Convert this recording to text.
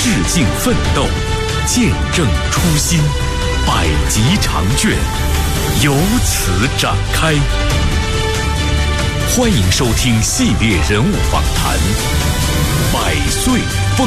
致敬奋斗，见证初心，百集长卷由此展开。欢迎收听系列人物访谈《百岁》。